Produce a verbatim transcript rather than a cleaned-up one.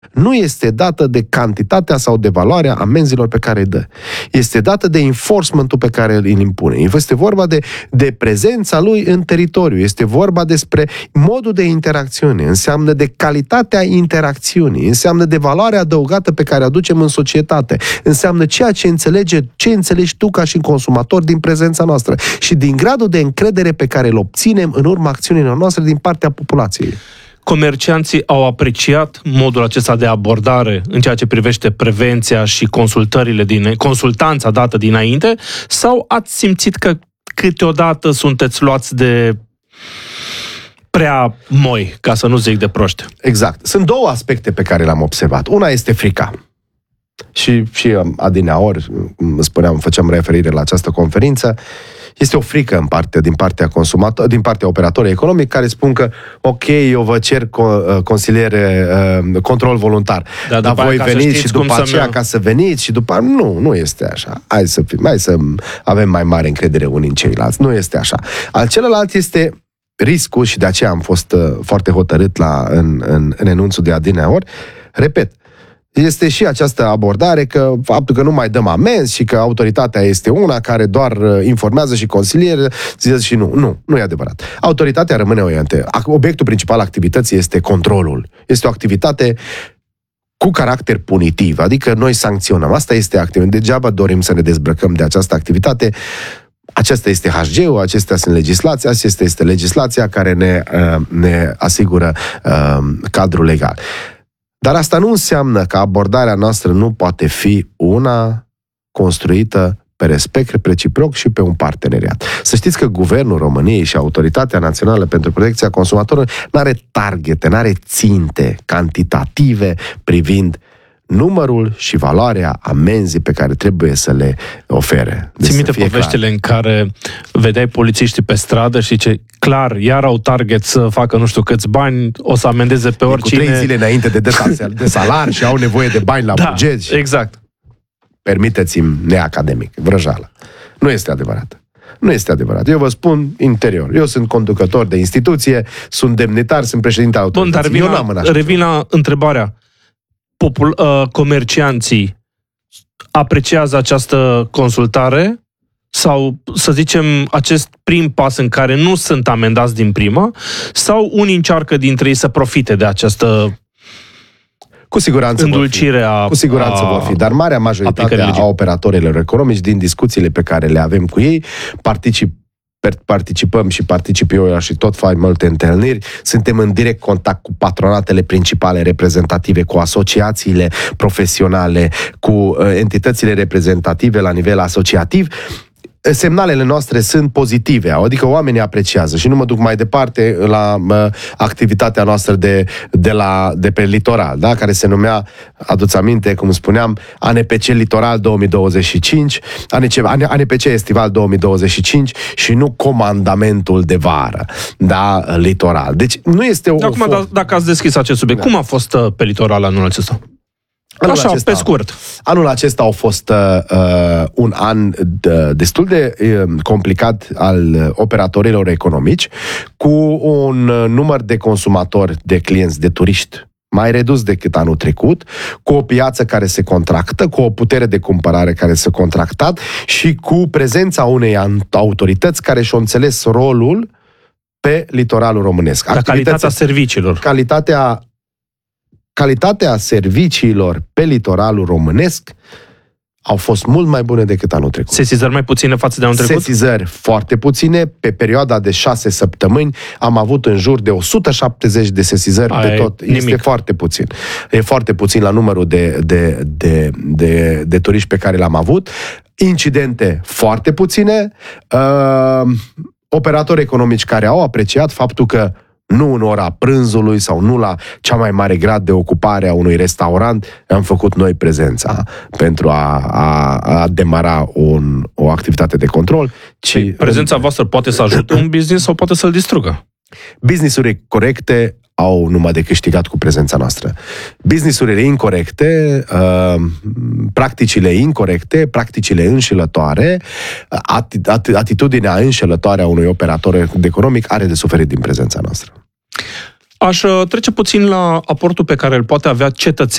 nu este dată de cantitatea sau de valoarea amenzilor pe care îi dă. Este dată de enforcement-ul pe care îl impune. Este vorba de, de prezența lui în teritoriu. Este vorba despre modul de interacțiune. Înseamnă de calitatea interacțiunii. Înseamnă de valoarea adăugată pe care o aducem în societate. Înseamnă ceea ce înțelege, ce înțelegi tu ca și consumator din prezența noastră. Și din gradul de încredere pe care îl obținem în urma acțiunilor noastre din partea populației. Comercianții au apreciat modul acesta de abordare în ceea ce privește prevenția și consultările din, consultanța dată dinainte, sau ați simțit că câteodată sunteți luați de prea moi, ca să nu zic de proști? Exact. Sunt două aspecte pe care le-am observat. Una este frica. Și, și adineaori, spuneam, făceam referire la această conferință, este o frică în parte, din partea consumator, din partea operatorului economic, care spun că, ok, eu vă cer consiliere, control voluntar, da, dar voi veniți și după aceea mă... ca să veniți și după... Nu, nu este așa. Hai să, fim, hai să avem mai mare încredere unii în ceilalți. Nu este așa. Al celălalt este riscul, și de aceea am fost foarte hotărât la, în, în, în enunțul de adineaori. Repet, este și această abordare că faptul că nu mai dăm amenzi și că autoritatea este una care doar informează și consilieră, zice și nu. Nu, nu e adevărat. Autoritatea rămâne oiantă. Obiectul principal al activității este controlul. Este o activitate cu caracter punitiv, adică noi sancționăm. Asta este activitate. Degeaba dorim să ne dezbrăcăm de această activitate. Aceasta este H G-ul, acestea sunt legislația, aceasta este legislația care ne, ne asigură uh, cadrul legal. Dar asta nu înseamnă că abordarea noastră nu poate fi una construită pe respect reciproc și pe un parteneriat. Să știți că Guvernul României și Autoritatea Națională pentru Protecția Consumatorilor n-are targete, n-are ținte cantitative privind numărul și valoarea amenzii pe care trebuie să le ofere. Ții minte poveștile în care vedeai polițiștii pe stradă și ce clar, iar au target să facă nu știu câți bani, o să amendeze pe oricine. Cu trei zile înainte de, de salar și au nevoie de bani la da, buget. Exact. Permiteți-mi neacademic, vrăjală. Nu este adevărat. Nu este adevărat. Eu vă spun interior. Eu sunt conducător de instituție, sunt demnitar, sunt președinte al autorității. Bun, dar revin, Eu n-am la, revin la întrebarea. Popul, uh, comercianții apreciază această consultare sau, să zicem, acest prim pas în care nu sunt amendați din prima, sau unii încearcă dintre ei să profite de această cu siguranță îndulcire a... Cu siguranță vor fi, dar marea majoritate a operatorilor economici, din discuțiile pe care le avem cu ei, particip participăm și particip eu și tot fac multe întâlniri, suntem în direct contact cu patronatele principale reprezentative, cu asociațiile profesionale, cu entitățile reprezentative la nivel asociativ. Semnalele noastre sunt pozitive, adică oamenii apreciază și nu mă duc mai departe la uh, activitatea noastră de, de, la, de pe litoral, da? Care se numea, aduți aminte, cum spuneam, A N P C Litoral două mii douăzeci și cinci, A N P C Estival două mii douăzeci și cinci și nu Comandamentul de Vară, da? Litoral. Deci nu este o... Acum, o... dacă ați deschis acest subiect, da. Cum a fost pe litoral anul acesta? Anul Așa, acesta, pe scurt. Anul acesta a fost uh, un an de, destul de uh, complicat al operatorilor economici, cu un uh, număr de consumatori, de clienți, de turiști mai redus decât anul trecut, cu o piață care se contractă, cu o putere de cumpărare care s-a contractat și cu prezența unei autorități care și-au înțeles rolul pe litoralul românesc. La calitatea serviciilor. Calitatea Calitatea serviciilor pe litoralul românesc au fost mult mai bune decât anul trecut. Sesizări mai puține față de anul trecut? Sesizări foarte puține. Pe perioada de șase săptămâni am avut în jur de o sută șaptezeci de sesizări Ai, pe tot. nimic. Este foarte puțin. E foarte puțin la numărul de, de, de, de, de turiști pe care l-am avut. Incidente foarte puține. Uh, operatori economici care au apreciat faptul că nu în ora prânzului sau nu la cea mai mare grad de ocupare a unui restaurant, am făcut noi prezența pentru a, a, a demara un, o activitate de control. Ci păi, prezența în... voastră poate să ajute un business sau poate să-l distrugă? Business-uri corecte au numai de câștigat cu prezența noastră. Business-urile incorecte, uh, practicile incorecte, practicile înșelătoare, ati- ati- atitudinea înșelătoare a unui operator economic are de suferit din prezența noastră. Aș uh, trece puțin la aportul pe care îl poate avea cetățeanul